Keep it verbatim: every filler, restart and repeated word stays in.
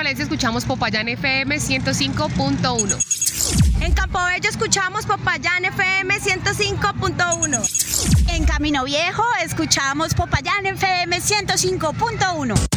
Valencia escuchamos Popayán F M ciento cinco punto uno. En Campobello escuchamos Popayán F M ciento cinco punto uno. En Camino Viejo escuchamos Popayán F M ciento cinco punto uno.